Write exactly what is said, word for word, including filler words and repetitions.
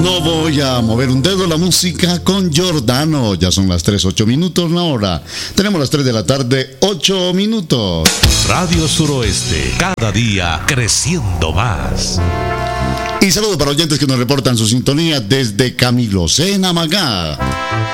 No voy a mover un dedo, la música con Giordano. Ya son las tres, ocho minutos la hora. Tenemos las tres de la tarde, ocho minutos. Radio Suroeste, cada día creciendo más. Y saludos para oyentes que nos reportan su sintonía desde Camilo Senamagá.